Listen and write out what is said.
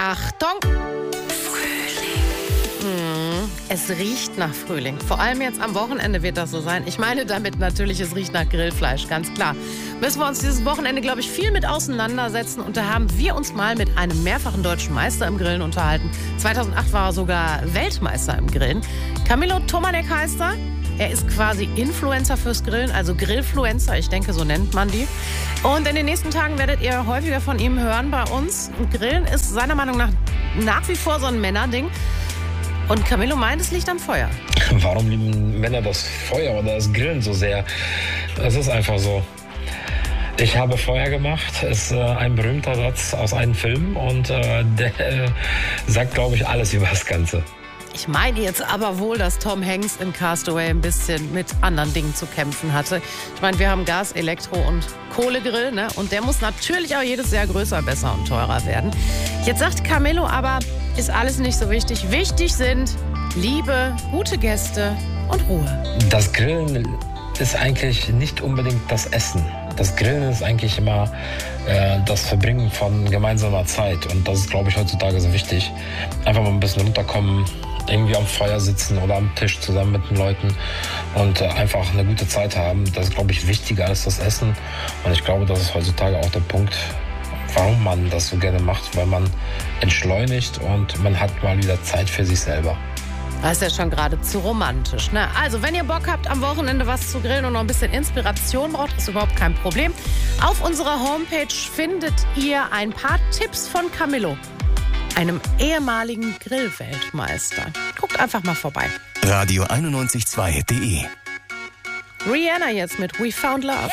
Achtung! Es riecht nach Frühling. Vor allem jetzt am Wochenende wird das so sein. Ich meine damit natürlich, es riecht nach Grillfleisch, ganz klar. Müssen wir uns dieses Wochenende, glaube ich, viel mit auseinandersetzen. Und da haben wir uns mal mit einem mehrfachen deutschen Meister im Grillen unterhalten. 2008 war er sogar Weltmeister im Grillen. Camillo Tomanek heißt er. Er ist quasi Influencer fürs Grillen, also Grillfluencer, ich denke, so nennt man die. Und in den nächsten Tagen werdet ihr häufiger von ihm hören bei uns. Und Grillen ist seiner Meinung nach wie vor so ein Männerding. Und Camillo meint, es liegt am Feuer. Warum lieben Männer das Feuer oder das Grillen so sehr? Es ist einfach so. Ich habe Feuer gemacht, ist ein berühmter Satz aus einem Film und der sagt, glaube ich, alles über das Ganze. Ich meine jetzt aber wohl, dass Tom Hanks in Castaway ein bisschen mit anderen Dingen zu kämpfen hatte. Ich meine, wir haben Gas-, Elektro- und Kohlegrill, ne? Und der muss natürlich auch jedes Jahr größer, besser und teurer werden. Jetzt sagt Camillo aber, ist alles nicht so wichtig. Wichtig sind Liebe, gute Gäste und Ruhe. Das Grillen ist eigentlich nicht unbedingt das Essen. Das Grillen ist eigentlich immer das Verbringen von gemeinsamer Zeit. Und das ist, glaube ich, heutzutage so wichtig. Einfach mal ein bisschen runterkommen, irgendwie am Feuer sitzen oder am Tisch zusammen mit den Leuten und einfach eine gute Zeit haben. Das ist, glaube ich, wichtiger als das Essen. Und ich glaube, das ist heutzutage auch der Punkt, warum man das so gerne macht, weil man entschleunigt und man hat mal wieder Zeit für sich selber. Das ist ja schon geradezu romantisch, ne? Also, wenn ihr Bock habt, am Wochenende was zu grillen und noch ein bisschen Inspiration braucht, ist überhaupt kein Problem. Auf unserer Homepage findet ihr ein paar Tipps von Camillo, einem ehemaligen Grillweltmeister. Guckt einfach mal vorbei. Radio 91.2.de Rihanna jetzt mit We Found Love.